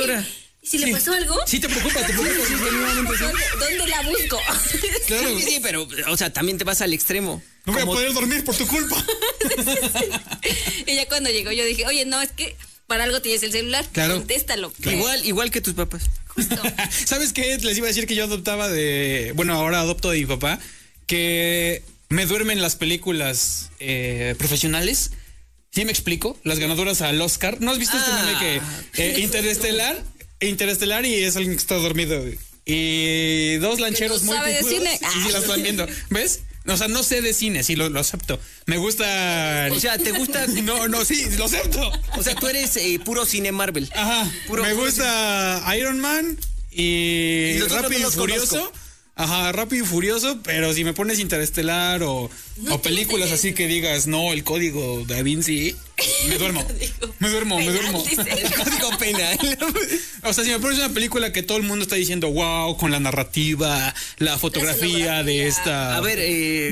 ganadora. ¿Y si le pasó algo? Sí, te preocupa, sí, genuinamente sí. ¿Dónde la busco? Claro. Sí, pero, o sea, también te vas al extremo. No voy a poder dormir por tu culpa. Y ya cuando llegó yo dije, oye, no, es que para algo tienes el celular. Claro. Contéstalo. Igual que tus papás. Justo. ¿Sabes qué? Les iba a decir que yo adoptaba bueno, ahora adopto de mi papá, que me duermen las películas profesionales. ¿Sí me explico? Las ganadoras al Oscar. ¿No has visto este meme que Interestelar y es alguien que está dormido? Y dos lancheros muy sabe de picudos, cine. y sí las están viendo. ¿Ves? O sea, no sé de cine, sí lo acepto. Me gusta. O sea, ¿te gusta? No, sí, lo acepto. O sea, tú eres puro cine Marvel. Ajá. Me gusta Iron Man y los otros Rápido no y los Furioso. conozco. Ajá, Rápido y Furioso, pero si me pones Interestelar o películas así que digas, no, el código Da Vinci, me duermo. Me duermo. El código penal. O sea, si me pones una película que todo el mundo está diciendo, wow, con la narrativa, la fotografía de esta. A ver,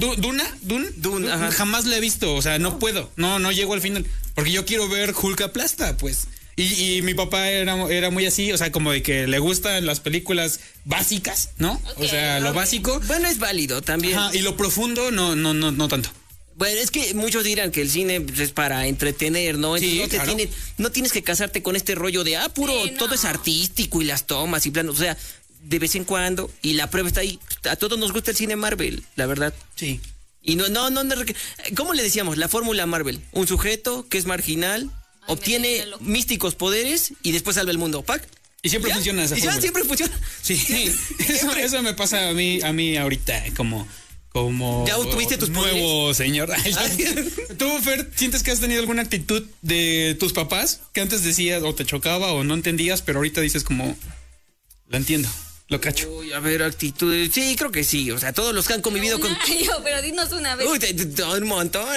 Dune, ajá. jamás la he visto, o sea, no puedo, no llego al final, porque yo quiero ver Hulk aplasta, pues. Y mi papá era muy así, o sea, como de que le gustan las películas básicas, ¿no? Okay, o sea, lo básico. Bueno, es válido también. Ajá, y lo profundo, no tanto. Bueno, es que muchos dirán que el cine es para entretener, ¿no? Sí, Entonces claro. no tienes que casarte con este rollo de, puro, Sí, no. todo es artístico y las tomas y planos. O sea, de vez en cuando, y la prueba está ahí. A todos nos gusta el cine Marvel, la verdad. Sí. Y ¿cómo le decíamos? La fórmula Marvel. Un sujeto que es marginal, obtiene me loco. místicos poderes y después salva el mundo. ¿Pac? Y siempre ¿Ya? funciona esa Y ya fórmula. siempre funciona. Sí, eso me pasa a mí ahorita, como ¿Ya obtuviste tus nuevo señor. ¿Tú, Fer, sientes que has tenido alguna actitud de tus papás que antes decías o te chocaba o no entendías, pero ahorita dices como, lo entiendo, lo cacho? Uy, a ver, actitudes. Sí, creo que sí. O sea, todos los que han convivido con... Pero dinos una vez. Uy, un montón.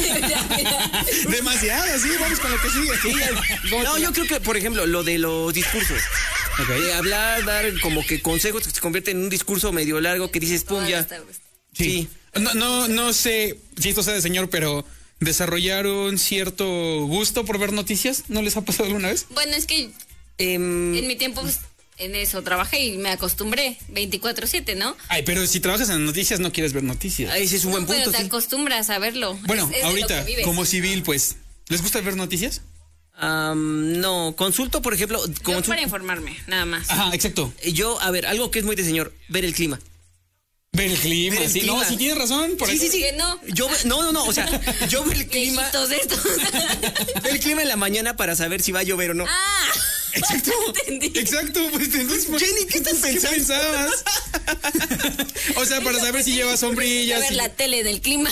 Demasiado, sí, vamos con lo que sigue. Sí, No, yo creo que, por ejemplo, lo de los discursos. Ok. Hablar, dar como que consejos que se convierten en un discurso medio largo que dices, pum, ya. Sí. No sé si esto sea de señor, pero desarrollar un cierto gusto por ver noticias, ¿no les ha pasado alguna vez? Bueno, es que en mi tiempo pues, en eso trabajé y me acostumbré 24/7, ¿no? Ay, pero si trabajas en noticias no quieres ver noticias. Ese es un buen Pero punto, te sí. acostumbras a verlo. Bueno, Es de lo ahorita, que vives. como civil, pues, ¿les gusta ver noticias? No, consulto, por ejemplo... Yo para informarme, nada más. Ajá, exacto. Yo, a ver, algo que es muy de señor, ver el clima. Ver el clima, Ver el sí. clima. No, sí tienes razón. Por Sí, eso. sí, sí. ¿Por qué no? No, o sea, yo veo el clima... Viejitos estos. Veo el clima en la mañana para saber si va a llover o no. Exacto. Entendí. Exacto, pues entonces, Jenny, ¿qué estás pensando? pensabas? O sea, para saber si lleva A sombrillas. ver y- la tele del clima.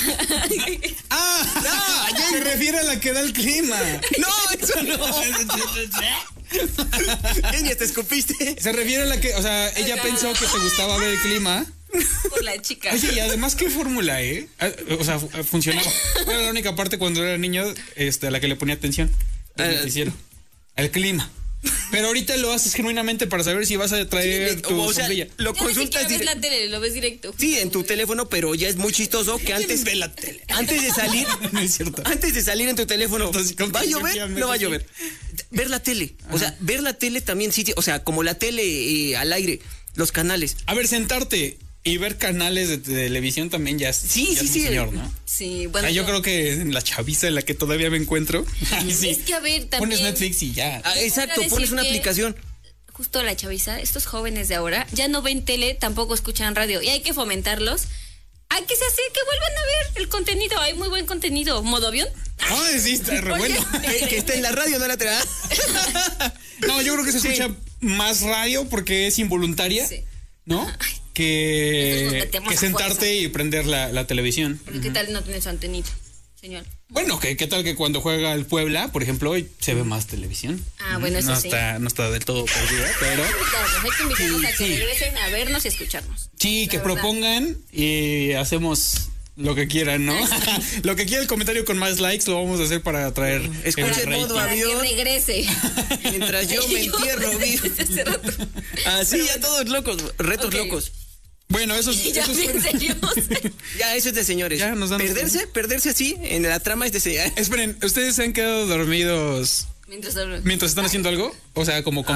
Se refiere a la que da el clima. No, eso no. Jenny, te escupiste. Se refiere a la que, o sea, ella Ajá. pensó que te gustaba ver el clima. Por la chica. Oye, y además, ¿qué fórmula, O sea, funcionaba. Era la única parte cuando era niño, a la que le ponía atención. Al noticiero. El clima. Pero ahorita lo haces genuinamente para saber si vas a traer tu O sea, sombrilla. lo Ya ni consultas siquiera ves directo. la tele, lo ves directo. Sí, en tu teléfono, pero ya es muy chistoso que antes ve la tele? antes de salir, No es cierto. antes de salir en tu teléfono, Entonces, ¿cómo ¿va a que llover? efectivamente No va a sí? llover. Ver la tele, o sea, ver la tele también sí, o sea, como la tele al aire, los canales. A ver, sentarte y ver canales de televisión también ya es, Sí, ya sí, es sí. un señor, ¿no? Sí, bueno. Yo creo que en la chaviza en la que todavía me encuentro. Sí. Es que a ver, también. Pones Netflix y ya. Exacto, decir pones una que- aplicación. Justo la chaviza, estos jóvenes de ahora ya no ven tele, tampoco escuchan radio y hay que fomentarlos. Hay que que vuelvan a ver el contenido, hay muy buen contenido. ¿Modo avión? Ay, sí, está re Oye. bueno. Que está en la radio, no la tele. No, yo creo que se Sí. escucha más radio porque es involuntaria, Sí. ¿no? Nosotros nos Que metemos a sentarte fuerza. y prender la televisión. Porque qué tal no tiene su antenita, señor. Bueno, ¿qué tal que cuando juega el Puebla, por ejemplo, hoy se ve más televisión? Bueno, eso no sí. No está del todo perdida, pero Hay que invitarlos a que Sí. regresen a vernos y escucharnos. sí, que La verdad. propongan y hacemos lo que quieran, ¿no? Lo que quiera el comentario con más likes lo vamos a hacer para atraer Escucha el modo Para que avión. regrese. Mientras yo me entierro, vivo. Desde hace rato. Así, ya todos locos, retos Ok. locos. Bueno, eso Y ya es bien serios. Ya, eso es de señores. Ya nos damos Perderse así en la trama es de señores. Esperen, ¿ustedes se han quedado dormidos Mientras hablo. mientras están haciendo algo? O sea, como